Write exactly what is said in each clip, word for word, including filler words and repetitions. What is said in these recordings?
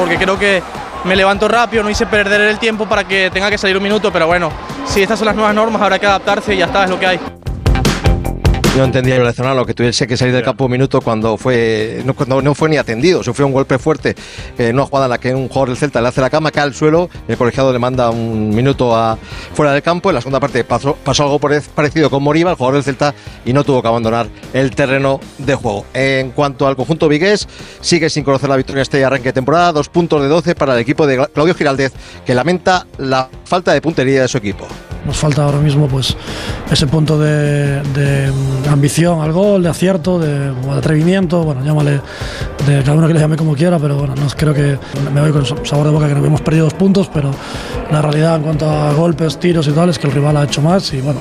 porque creo que me levanto rápido, no hice perder el tiempo para que tenga que salir un minuto, pero bueno, si estas son las nuevas normas habrá que adaptarse y ya está, es lo que hay. No entendía el venezolano que tuviese que salir del campo un minuto cuando fue no, cuando no fue ni atendido, sufrió un golpe fuerte en eh, una jugada en la que un jugador del Celta le hace la cama, cae al suelo, el colegiado le manda un minuto a, fuera del campo. En la segunda parte pasó, pasó algo parecido con Moriba, el jugador del Celta, y no tuvo que abandonar el terreno de juego. En cuanto al conjunto vigués, sigue sin conocer la victoria este arranque de temporada, dos puntos de doce para el equipo de Claudio Giraldez, que lamenta la falta de puntería de su equipo. Nos falta ahora mismo pues ese punto de, de ambición al gol, de acierto, de, de atrevimiento, bueno, llámale, de cada uno que le llame como quiera, pero bueno, no, creo que me voy con sabor de boca que no hemos perdido dos puntos, pero la realidad en cuanto a golpes, tiros y tal es que el rival ha hecho más y bueno,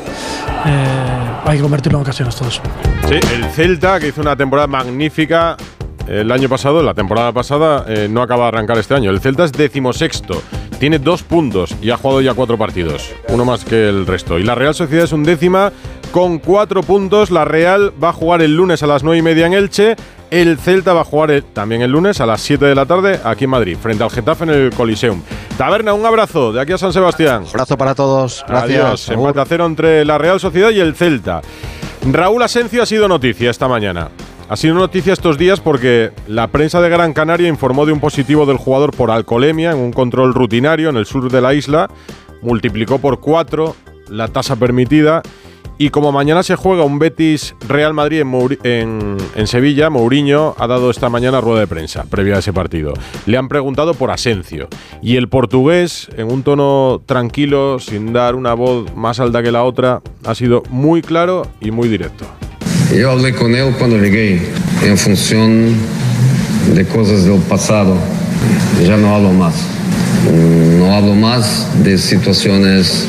eh, hay que convertirlo en ocasiones todo eso. Sí, el Celta, que hizo una temporada magnífica el año pasado, la temporada pasada, eh, no acaba de arrancar este año. El Celta es decimosexto, tiene dos puntos y ha jugado ya cuatro partidos, uno más que el resto. Y la Real Sociedad es undécima con cuatro puntos. La Real va a jugar el lunes a las nueve y media en Elche. El Celta va a jugar el, también el lunes a las siete de la tarde aquí en Madrid, frente al Getafe en el Coliseum. Taberna, un abrazo de aquí a San Sebastián. Un abrazo para todos, gracias. Adiós. Empate a cero entre la Real Sociedad y el Celta. Raúl Asencio ha sido noticia esta mañana. Ha sido noticia estos días porque la prensa de Gran Canaria informó de un positivo del jugador por alcoholemia en un control rutinario en el sur de la isla. Multiplicó por cuatro la tasa permitida. Y como mañana se juega un Betis Real Madrid en, Mouri- en, en Sevilla, Mourinho ha dado esta mañana rueda de prensa previa a ese partido. Le han preguntado por Asencio. Y el portugués, en un tono tranquilo, sin dar una voz más alta que la otra, ha sido muy claro y muy directo. Eu hablé con él cuando llegué, en función de cosas del pasado. Ya no hablo más. No hablo más de situaciones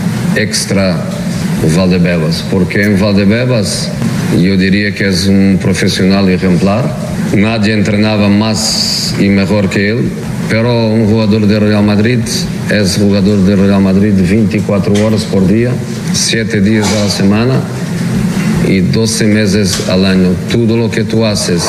extra Valdebebas, porque en Valdebebas yo diría que es un profesional ejemplar. Nadie entrenaba más y mejor que él, pero un jugador de Real Madrid es jugador de Real Madrid veinticuatro horas por día, siete días a la semana y doce meses al año. Todo lo que tú haces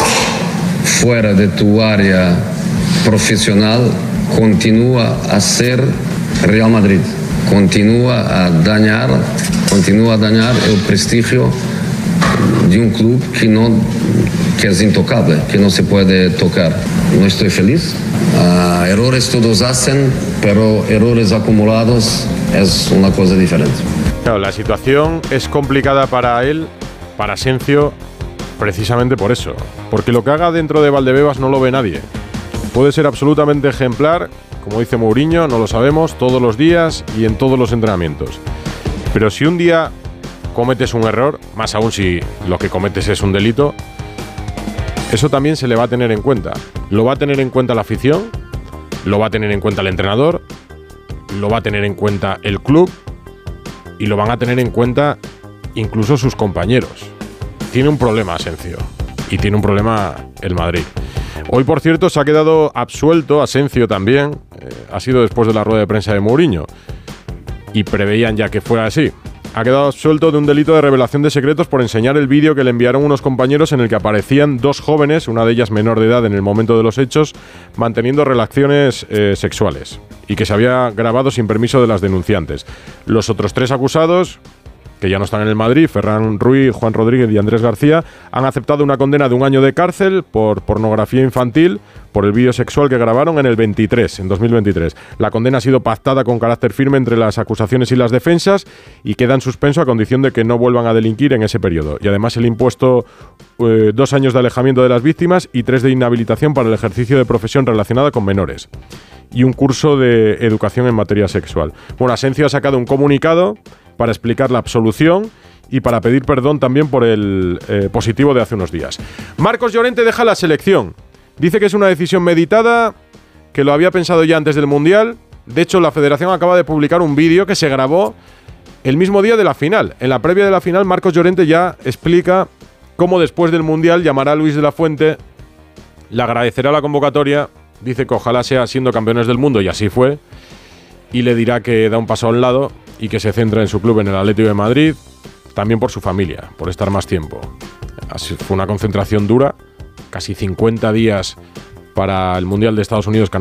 fuera de tu área profesional continúa a ser Real Madrid, continúa a dañar, continúa a dañar el prestigio de un club que no, que es intocable, que no se puede tocar. No estoy feliz. Uh, errores todos hacen, pero errores acumulados es una cosa diferente. Claro, la situación es complicada para él, para Asencio, precisamente por eso. Porque lo que haga dentro de Valdebebas no lo ve nadie. Puede ser absolutamente ejemplar, como dice Mourinho, no lo sabemos, todos los días y en todos los entrenamientos. Pero si un día cometes un error, más aún si lo que cometes es un delito, eso también se le va a tener en cuenta. Lo va a tener en cuenta la afición, lo va a tener en cuenta el entrenador, lo va a tener en cuenta el club y lo van a tener en cuenta incluso sus compañeros. Tiene un problema Asencio y tiene un problema el Madrid. Hoy, por cierto, se ha quedado absuelto Asencio también, eh, ha sido después de la rueda de prensa de Mourinho y preveían ya que fuera así. Ha quedado absuelto de un delito de revelación de secretos por enseñar el vídeo que le enviaron unos compañeros en el que aparecían dos jóvenes, una de ellas menor de edad en el momento de los hechos, manteniendo relaciones eh, sexuales y que se había grabado sin permiso de las denunciantes. Los otros tres acusados, que ya no están en el Madrid, Ferran Ruiz, Juan Rodríguez y Andrés García, han aceptado una condena de un año de cárcel por pornografía infantil por el vídeo sexual que grabaron en el veintitrés, en dos mil veintitrés. La condena ha sido pactada con carácter firme entre las acusaciones y las defensas y queda en suspenso a condición de que no vuelvan a delinquir en ese periodo. Y además el impuesto eh, dos años de alejamiento de las víctimas y tres de inhabilitación para el ejercicio de profesión relacionada con menores. Y un curso de educación en materia sexual. Bueno, Asencio ha sacado un comunicado para explicar la absolución y para pedir perdón también por el eh, positivo de hace unos días. Marcos Llorente deja la selección. Dice que es una decisión meditada, que lo había pensado ya antes del Mundial. De hecho, la Federación acaba de publicar un vídeo que se grabó el mismo día de la final. En la previa de la final, Marcos Llorente ya explica cómo después del Mundial llamará a Luis de la Fuente, le agradecerá la convocatoria, dice que ojalá sea siendo campeones del mundo, y así fue, y le dirá que da un paso a un lado y que se centra en su club, en el Atlético de Madrid, también por su familia, por estar más tiempo. Así fue una concentración dura, casi cincuenta días para el Mundial de Estados Unidos, Canadá.